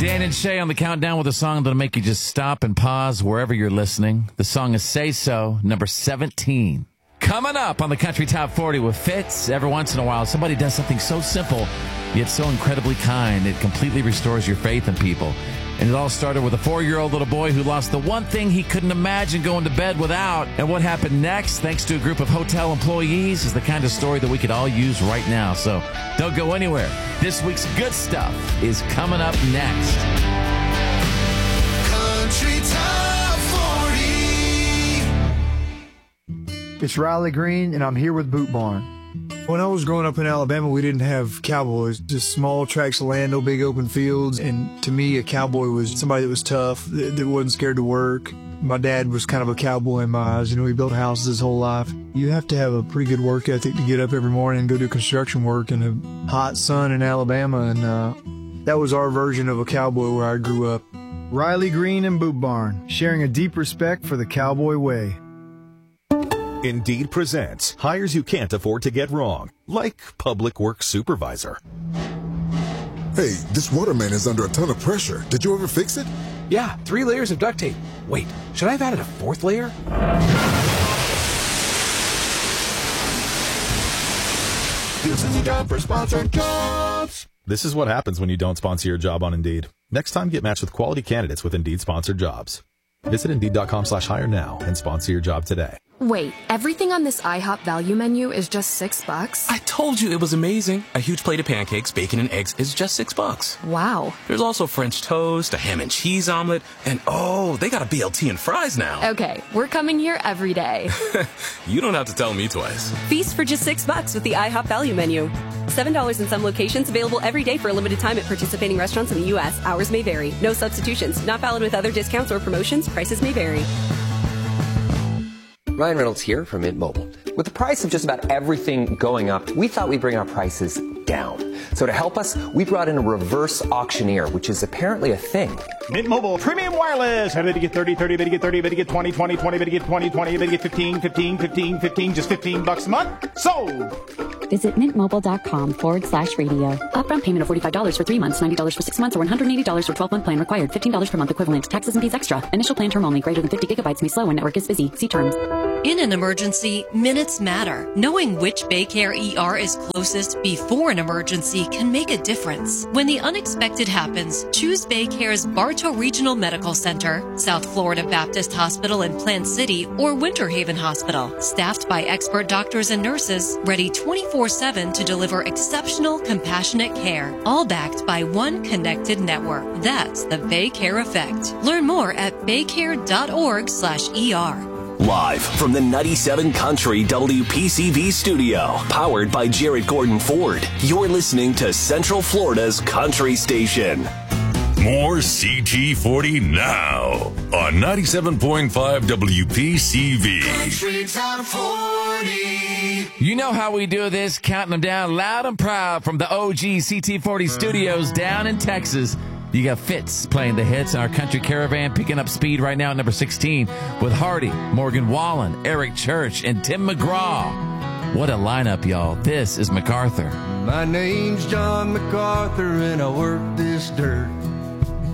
Dan and Shay on the countdown with a song that'll make you just stop and pause wherever you're listening. The song is Say So, number 17. Coming up on the Country Top 40 with Fitz. Every once in a while, somebody does something so simple, yet so incredibly kind, it completely restores your faith in people. And it all started with a 4-year-old little boy who lost the one thing he couldn't imagine going to bed without. And what happened next, thanks to a group of hotel employees, is the kind of story that we could all use right now. So don't go anywhere. This week's good stuff is coming up next. Country Top 40. It's Riley Green, and I'm here with Boot Barn. When I was growing up in Alabama, we didn't have cowboys, just small tracts of land, no big open fields. And to me, a cowboy was somebody that was tough, that wasn't scared to work. My dad was kind of a cowboy in my eyes. You know, he built houses his whole life. You have to have a pretty good work ethic to get up every morning and go do construction work in a hot sun in Alabama. And that was our version of a cowboy where I grew up. Riley Green and Boot Barn, sharing a deep respect for the cowboy way. Indeed presents hires you can't afford to get wrong, like public works supervisor. Hey, this waterman is under a ton of pressure. Did you ever fix it? Yeah, 3 layers of duct tape. Wait, should I have added a 4th layer? This is a job for sponsored jobs. This is what happens when you don't sponsor your job on Indeed. Next time, get matched with quality candidates with Indeed sponsored jobs. Visit Indeed.com/hire now and sponsor your job today. Wait, everything on this IHOP value menu is just $6? I told you it was amazing. A huge plate of pancakes, bacon, and eggs is just $6. Wow. There's also French toast, a ham and cheese omelet, and oh, they got a BLT and fries now. Okay, we're coming here every day. You don't have to tell me twice. Feast for just $6 with the IHOP value menu. $7 in some locations, available every day for a limited time at participating restaurants in the U.S. Hours may vary. No substitutions. Not valid with other discounts or promotions. Prices may vary. Ryan Reynolds here from Mint Mobile. With the price of just about everything going up, we thought we'd bring our prices down. So to help us, we brought in a reverse auctioneer, which is apparently a thing. Mint Mobile Premium Wireless. How did you get 30, 30, bid you get 30, bid you get 20, 20, 20, bid you get 20, 20, bid you get 15, 15, 15, 15, just $15 a month? Sold! Visit mintmobile.com/radio. Upfront payment of $45 for 3 months, $90 for 6 months, or $180 for 12-month plan required. $15 per month equivalent. Taxes and fees extra. Initial plan term only. Greater than 50 gigabytes may slow when network is busy. See terms. In an emergency, minutes matter. Knowing which Baycare ER is closest before an emergency can make a difference. When the unexpected happens, choose Baycare's Bartow Regional Medical Center, South Florida Baptist Hospital in Plant City, or Winter Haven Hospital. Staffed by expert doctors and nurses, ready 24/7 to deliver exceptional, compassionate care. All backed by one connected network. That's the Baycare effect. Learn more at baycare.org/ER. Live from the 97 Country WPCV studio, powered by Jared Gordon Ford, you're listening to Central Florida's country station. More CT40 now on 97.5 WPCV. Country Top 40. You know how we do this, counting them down loud and proud from the OG CT40 studios down in Texas. You got Fitz playing the hits, and our country caravan picking up speed right now at number 16 with Hardy, Morgan Wallen, Eric Church, and Tim McGraw. What a lineup, y'all. This is MacArthur. My name's John MacArthur, and I work this dirt